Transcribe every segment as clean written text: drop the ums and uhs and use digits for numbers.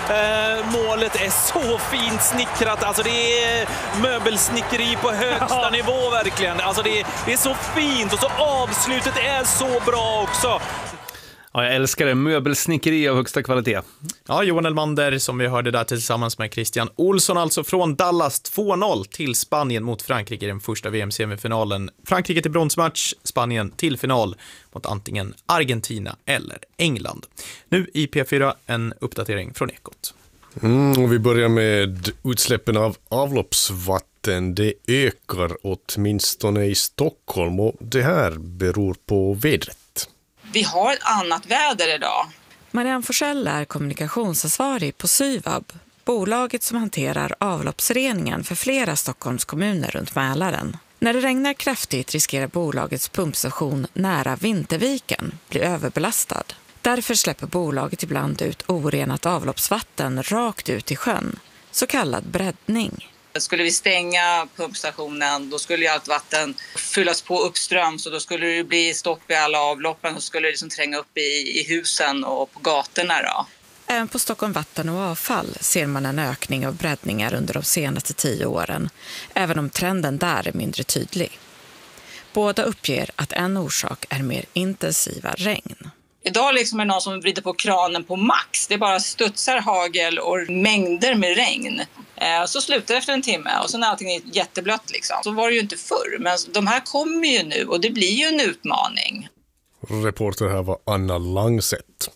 Målet är så fint snickrat. Alltså det är möbelsnickeri på högsta nivå verkligen. Alltså det är så fint och så avslutet är så bra också. Ja, jag älskar det. Möbelsnickeri av högsta kvalitet. Ja, Johan Elmander som vi hörde där tillsammans med Christian Olsson, alltså från Dallas 2-0 till Spanien mot Frankrike i den första VM-semifinalen. Frankrike till bronsmatch, Spanien till final mot antingen Argentina eller England. Nu i P4 en uppdatering från Ekot. Och vi börjar med utsläppen av avloppsvatten. Det ökar åtminstone i Stockholm och det här beror på vädret. Vi har ett annat väder idag. Marianne Forsell är kommunikationsansvarig på Syvab, bolaget som hanterar avloppsreningen för flera Stockholms kommuner runt Mälaren. När det regnar kraftigt riskerar bolagets pumpstation nära Vinterviken bli överbelastad. Därför släpper bolaget ibland ut orenat avloppsvatten rakt ut i sjön, så kallad breddning. Skulle vi stänga pumpstationen, då skulle ju allt vatten fyllas på uppström, så då skulle det bli stopp i alla avloppen och skulle det liksom tränga upp i husen och på gatorna då. Även på Stockholm Vatten och Avfall ser man en ökning av breddningar under de senaste 10 åren, även om trenden där är mindre tydlig. Båda uppger att en orsak är mer intensiva regn. Idag liksom är det någon som vrider på kranen på max. Det bara studsar hagel och mängder med regn. Så slutar det efter en timme och sen är allting jätteblött liksom. Så var det ju inte förr, men de här kommer ju nu och det blir ju en utmaning. Reporter här var Anna Langset.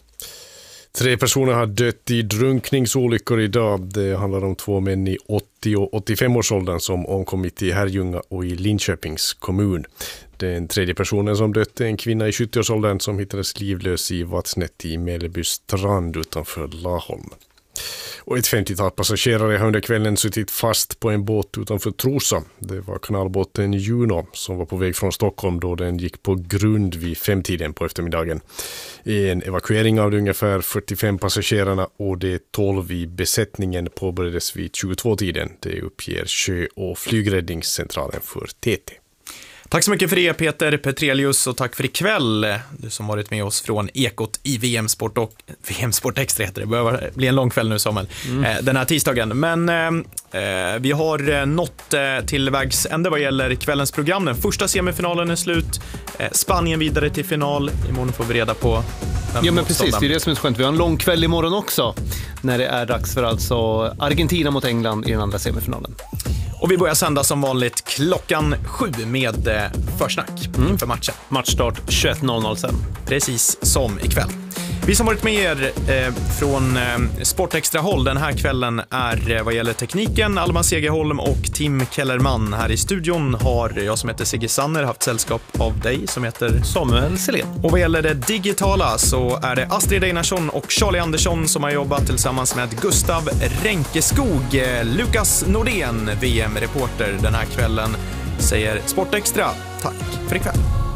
3 personer har dött i drunkningsolyckor idag. Det handlar om 2 män i 80- och 85-årsåldern som omkommit i Herrljunga och i Linköpings kommun. Den tredje personen som dött är en kvinna i 70-årsåldern som hittades livlös i vattnet i Mellby strand utanför Laholm. Och ett 50-tal passagerare har under kvällen suttit fast på en båt utanför Trosa. Det var kanalbåten Juno som var på väg från Stockholm då den gick på grund vid 5-tiden på eftermiddagen. En evakuering av de ungefär 45 passagerarna och de 12 i besättningen påbörjades vid 22-tiden. Det uppger sjö- och flygräddningscentralen för TT. Tack så mycket för det, Peter Petrelius, och tack för ikväll, du som varit med oss från Ekot i VM-sport och VM-sport extra heter det. Börjar bli en lång kväll nu, Samuel, den här tisdagen. Men vi har nått till vägs ände vad gäller kvällens program. Den första semifinalen är slut. Spanien vidare till final. Imorgon får vi reda på... Ja, men precis, det är det som är så skönt. Vi har en lång kväll imorgon också, när det är dags för alltså Argentina mot England i den andra semifinalen. Och vi börjar sända som vanligt klockan 7 med försnack för matchen. Matchstart 21.00 sen. Precis som ikväll. Vi som varit med er från Sportextra håll den här kvällen är vad gäller tekniken Alma Segerholm och Tim Kellerman. Här i studion har jag som heter Sigge Sanner haft sällskap av dig som heter Samuel Selén. Och vad gäller det digitala så är det Astrid Einarsson och Charlie Andersson som har jobbat tillsammans med Gustav Ränkeskog. Lukas Nordén, VM-reporter den här kvällen, säger Sportextra tack för ikväll.